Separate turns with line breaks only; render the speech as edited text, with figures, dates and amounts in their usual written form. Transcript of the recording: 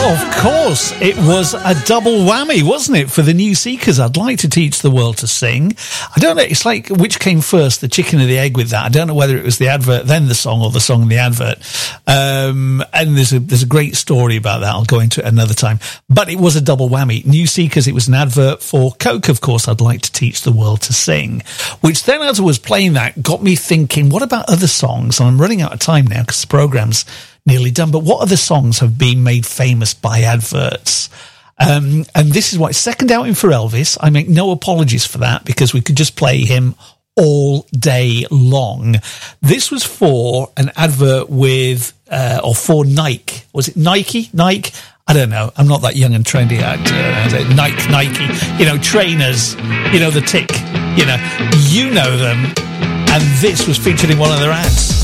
Of course, it was a double whammy, wasn't it, for the New Seekers? I'd like to teach the world to sing. I don't know, it's like which came first, the chicken or the egg with that. I don't know whether it was the advert, then the song, or the song and the advert. And there's a great story about that. I'll go into it another time. But it was a double whammy. New Seekers, it was an advert for Coke, of course. I'd like to teach the world to sing. Which then, as I was playing that, got me thinking, what about other songs? And I'm running out of time now because the programme's nearly done, but what other songs have been made famous by adverts? And this is why, second outing for Elvis. I make no apologies for that because we could just play him all day long. This was for an advert with, or for Nike. Was it Nike? Nike? I don't know. I'm not that young and trendy. Nike, you know, trainers, you know, the tick, you know them. And this was featured in one of their ads.